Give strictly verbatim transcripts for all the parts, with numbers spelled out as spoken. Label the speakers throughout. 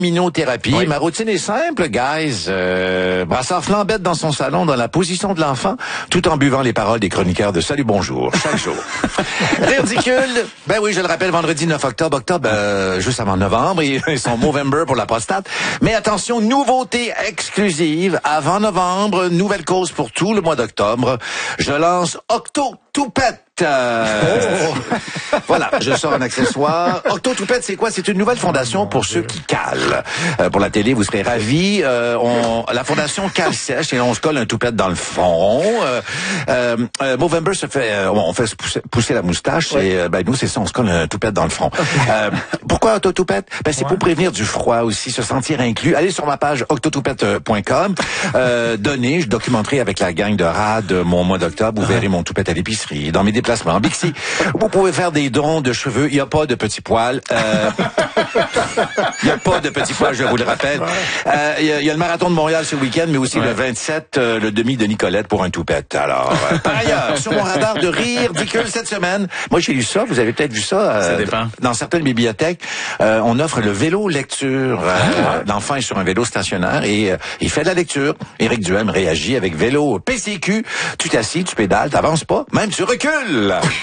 Speaker 1: Minothérapie.
Speaker 2: Oui.
Speaker 1: Ma routine est simple, guys. Euh, brassard flambette dans son salon, dans la position de l'enfant, tout en buvant les paroles des chroniqueurs de Salut Bonjour, chaque jour. Ridicule. Ben oui, je le rappelle, vendredi neuf octobre. Octobre, euh, juste avant novembre. Ils sont Movember pour la prostate. Mais attention, nouveauté exclusive. Avant novembre, nouvelle cause pour tout le mois d'octobre. Je lance Octo Toupette. Euh, oh. Voilà, je sors un accessoire. Octo Toupette, c'est quoi? C'est une nouvelle fondation pour ceux qui calent. Euh, pour la télé, vous serez ravis. Euh, on, la fondation cale sèche et on se colle un toupette dans le front. Euh, euh, euh, Movember se fait, euh, on fait pousser, pousser la moustache oui. et euh, ben nous c'est ça, on se colle un toupette dans le front. Euh, pourquoi Octo Toupette? Ben c'est ouais. pour prévenir du froid aussi, se sentir inclus. Allez sur ma page octo toupette point com. Euh, donnez, je documenterai avec la gang de Rad mon mois d'octobre. Vous verrez mon toupette à l'épicerie, dans mes déplacements en Bixi. Vous pouvez faire des dons de cheveux. Il n'y a pas de petits poils. Euh, il n'y a pas de petits poils, je vous le rappelle. Euh, il, y a, il y a le marathon de Montréal ce week-end, mais aussi ouais. le vingt-sept, euh, le demi de Nicolette pour un toupette. Alors, euh, par ailleurs, sur mon radar de rire ridicule cette semaine, moi j'ai lu ça, vous avez peut-être vu ça. Euh,
Speaker 2: ça dépend.
Speaker 1: Dans certaines bibliothèques, euh, on offre le vélo lecture. Euh, ah. L'enfant est sur un vélo stationnaire et euh, il fait de la lecture. Éric Duhem réagit avec vélo P C Q. Tu t'assis, tu pédales, t'avances pas, même tu recules.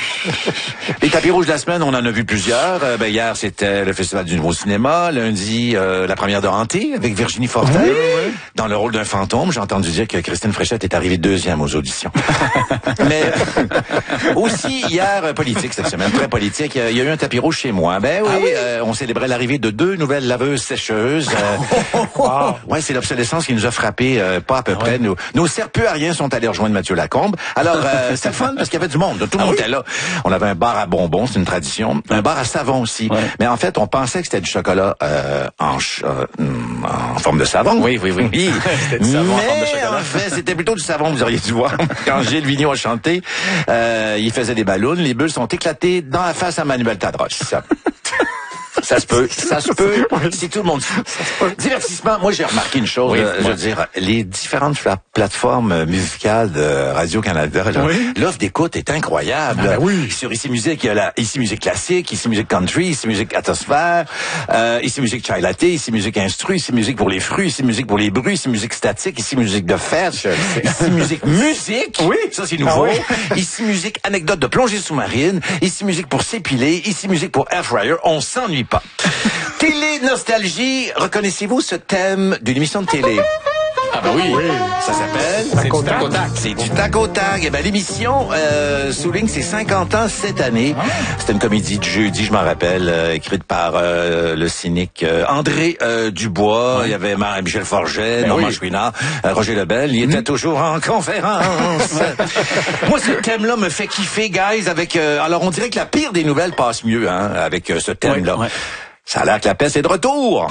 Speaker 1: Les tapis rouges de la semaine, on en a vu plusieurs. Euh, ben, hier, c'était le Festival du Nouveau Cinéma. Lundi, euh, la première de Hanté avec Virginie Fortin. Oui, oui. Dans le rôle d'un fantôme. J'ai entendu dire que Christine Fréchette est arrivée deuxième aux auditions. Mais euh, aussi, hier, euh, politique cette semaine, très politique. Il y a eu un tapis rouge chez moi. Ben oui, ah oui? Euh, on célébrait l'arrivée de deux nouvelles laveuses sécheuses. Euh, wow. Ouais, c'est l'obsolescence qui nous a frappé, euh, pas à peu ah près. Ouais. Nos, nos serpeux-ariens sont allés rejoindre Mathieu Lacombe. Alors, euh, c'est le fun parce qu'il y avait du monde. Tout le monde ah était oui? là. On avait un bar à bonbons, c'est une tradition. Un bar à savon aussi. Ouais. Mais en fait, on pensait que c'était du chocolat euh, en, ch- euh, en forme de savon.
Speaker 2: Oui, oui, oui. oui. C'était du savon
Speaker 1: Mais
Speaker 2: en forme de chocolat.
Speaker 1: En fait, c'était plutôt du savon, vous auriez dû voir. Quand Gilles Vigneault a chanté, euh, il faisait des ballons. Les bulles sont éclatées dans la face à Manuel Tadros. Ça se peut, ça se peut, si tout le monde suit. Divertissement, moi j'ai remarqué une chose, oui, euh, je veux dire, les différentes pla- plateformes musicales de Radio-Canada, oui. l'offre d'écoute est incroyable. Ah ben oui. Sur Ici Musique, il y a la Ici Musique classique, Ici Musique country, Ici Musique atmosphère, euh, Ici Musique chai latte, Ici Musique instru, Ici Musique pour les fruits, Ici Musique pour les bruits, Ici Musique statique, Ici Musique de fête, Ici Musique musique, oui, ça c'est nouveau, ah oui. Ici Musique anecdote de plongée sous-marine, Ici Musique pour s'épiler, Ici Musique pour air fryer, on s'ennuie pas. Télé nostalgie, reconnaissez-vous ce thème d'une émission de télé?
Speaker 2: Ah ben oui, oui.
Speaker 1: Ça s'appelle
Speaker 2: C'est du tac au tac.
Speaker 1: C'est du tac au tac. Eh ben l'émission euh, souligne ses cinquante ans cette année. Ah. C'était une comédie de jeudi, je m'en rappelle, euh, écrite par euh, le cynique euh, André euh, Dubois. Ouais. Il y avait Marie-Michel Forget, ben Normand oui. Chouinard, euh, Roger Lebel. Il mmh. était toujours en conférence. Moi, ce thème-là me fait kiffer, guys. Avec euh, alors, on dirait que la pire des nouvelles passe mieux, hein, avec euh, ce thème-là. Ouais, ouais. Ça a l'air que la peste est de retour.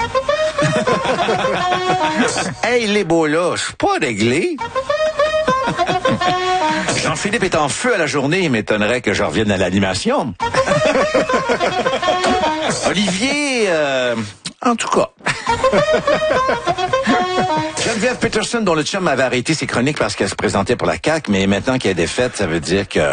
Speaker 1: Hey, les beaux là, je suis pas réglé. Jean-Philippe est en feu à la journée, il m'étonnerait que je revienne à l'animation. Olivier, euh, en tout cas. Geneviève Peterson, dont le chum avait arrêté ses chroniques parce qu'elle se présentait pour la C A Q, mais maintenant qu'elle est défaite, ça veut dire que...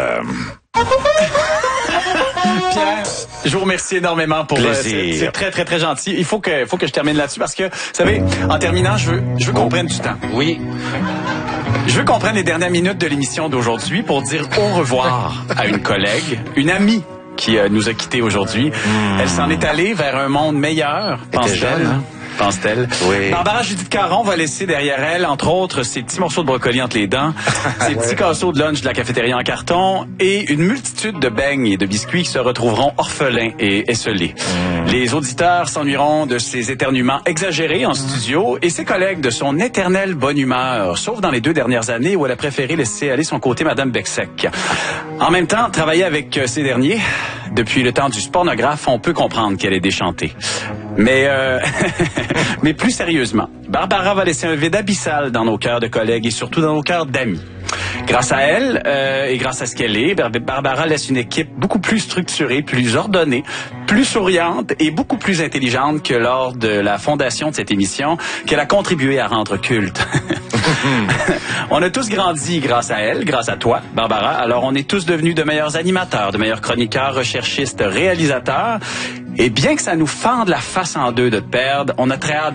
Speaker 2: Pierre, je vous remercie énormément pour...
Speaker 1: Plaisir.
Speaker 2: Euh, c'est, c'est très, très, très gentil. Il faut que, faut que je termine là-dessus parce que, vous savez, en terminant, je veux, je veux qu'on prenne du temps.
Speaker 1: Oui.
Speaker 2: Je veux qu'on prenne les dernières minutes de l'émission d'aujourd'hui pour dire au revoir à une collègue, une amie qui euh, nous a quittés aujourd'hui. Mmh. Elle s'en est allée vers un monde meilleur, pense-t-elle. Hein? Pense-t-elle?
Speaker 1: Oui.
Speaker 2: Barbara Judith Caron va laisser derrière elle, entre autres, ses petits morceaux de brocoli entre les dents, ses petits casseaux de lunch de la cafétéria en carton et une multitude de beignes et de biscuits qui se retrouveront orphelins et esselés. Mmh. Les auditeurs s'ennuieront de ses éternuements exagérés en studio et ses collègues de son éternelle bonne humeur, sauf dans les deux dernières années où elle a préféré laisser aller son côté Madame Becsec. En même temps, travailler avec ces derniers, depuis le temps du pornographe, on peut comprendre qu'elle est déchantée. Mais, euh, mais plus sérieusement, Barbara va laisser un vide abyssal dans nos cœurs de collègues et surtout dans nos cœurs d'amis. Grâce à elle euh, et grâce à ce qu'elle est, Barbara laisse une équipe beaucoup plus structurée, plus ordonnée, plus souriante et beaucoup plus intelligente que lors de la fondation de cette émission qu'elle a contribué à rendre culte. On a tous grandi grâce à elle, grâce à toi, Barbara. Alors, on est tous devenus de meilleurs animateurs, de meilleurs chroniqueurs, recherchistes, réalisateurs. Et bien que ça nous fende la face en deux de te perdre, on a très hâte